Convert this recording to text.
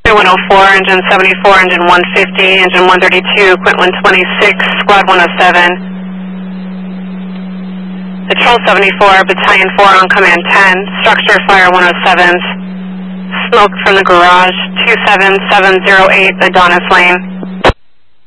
104, engine 74, engine 150, engine 132, Quint 126, squad 107. Patrol 74, battalion 4 on command 10, structure fire 107s, smoke from the garage 27708 Adonis Lane.